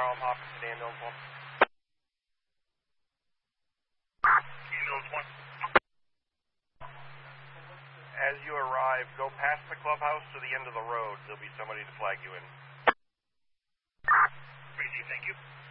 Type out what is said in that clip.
Charles Hopkins at Ambulance 1. Ambulance 1. As you arrive, go past the clubhouse to the end of the road. There'll be somebody to flag you in. Appreciate, thank you.